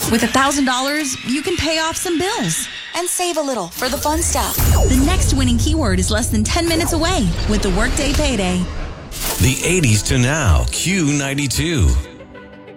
With $1,000, you can pay off some bills. And save a little for the fun stuff. The next winning keyword is less than 10 minutes away with the Workday Payday. The 80s to now, Q92.